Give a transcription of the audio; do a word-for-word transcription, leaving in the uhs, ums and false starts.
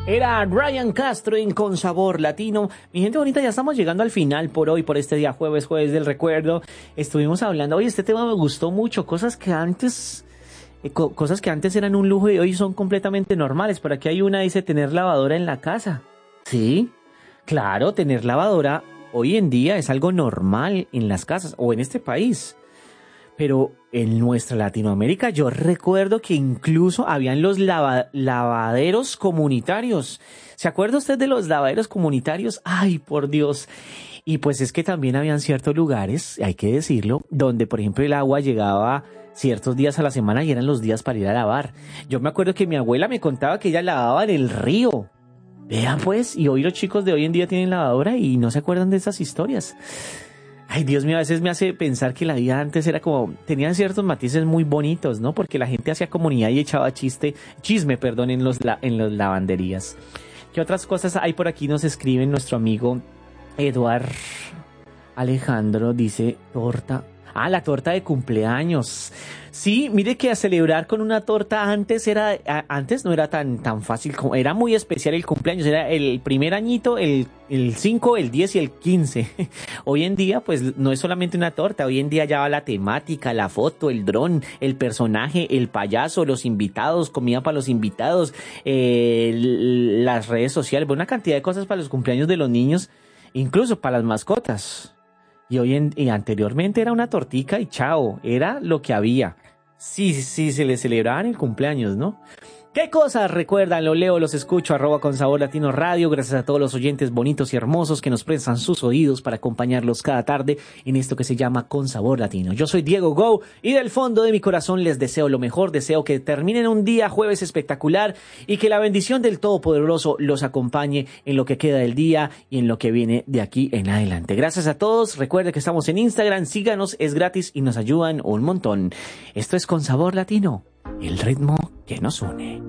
Era Ryan Castro en Con Sabor Latino. Mi gente bonita, ya estamos llegando al final por hoy, por este día jueves, jueves del recuerdo. Estuvimos hablando, oye, este tema me gustó mucho, cosas que antes, eh, co- cosas que antes eran un lujo y hoy son completamente normales. Por aquí hay una, dice tener lavadora en la casa. Sí, claro, tener lavadora hoy en día es algo normal en las casas o en este país. Pero en nuestra Latinoamérica yo recuerdo que incluso habían los lava- lavaderos comunitarios. ¿Se acuerda usted de los lavaderos comunitarios? Ay, por Dios. Y pues es que también habían ciertos lugares, hay que decirlo, donde por ejemplo el agua llegaba ciertos días a la semana y eran los días para ir a lavar. Yo me acuerdo que mi abuela me contaba que ella lavaba en el río. Vean pues, y hoy los chicos de hoy en día tienen lavadora y no se acuerdan de esas historias. Ay, Dios mío, a veces me hace pensar que la vida antes era como, tenían ciertos matices muy bonitos, ¿no? Porque la gente hacía comunidad y echaba chiste, chisme, perdón, en los, la, en las lavanderías. ¿Qué otras cosas hay por aquí? Nos escribe nuestro amigo Eduard Alejandro, dice torta. Ah, la torta de cumpleaños. Sí, mire que a celebrar con una torta antes era, a- antes no era tan, tan fácil, como, era muy especial el cumpleaños, era el primer añito, el, el cinco, el diez y el quince. Hoy en día, pues no es solamente una torta, hoy en día ya va la temática, la foto, el dron, el personaje, el payaso, los invitados, comida para los invitados, eh, l- las redes sociales, bueno, una cantidad de cosas para los cumpleaños de los niños, incluso para las mascotas. Y hoy en, y anteriormente era una tortica y chao, era lo que había. Sí, sí, se le celebraban el cumpleaños, ¿no? ¿Qué cosas recuerdan? Lo leo, los escucho, arroba con sabor latino radio. Gracias a todos los oyentes bonitos y hermosos que nos prestan sus oídos para acompañarlos cada tarde en esto que se llama Con Sabor Latino. Yo soy Diego Go y del fondo de mi corazón les deseo lo mejor. Deseo que terminen un día jueves espectacular y que la bendición del Todopoderoso los acompañe en lo que queda del día y en lo que viene de aquí en adelante. Gracias a todos. Recuerde que estamos en Instagram. Síganos, es gratis y nos ayudan un montón. Esto es Con Sabor Latino, el ritmo que nos une.